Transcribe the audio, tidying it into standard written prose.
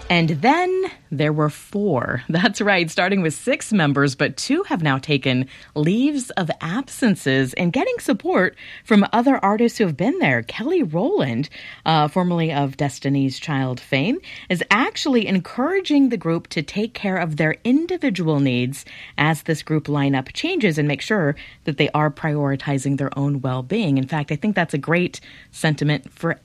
And then there were 4. That's right, starting with 6 members, but 2 have now taken leaves of absences and getting support from other artists who have been there. Kelly Rowland, formerly of Destiny's Child fame, is actually encouraging the group to take care of their individual needs as this group lineup changes and make sure that they are prioritizing their own well-being. In fact, I think that's a great sentiment for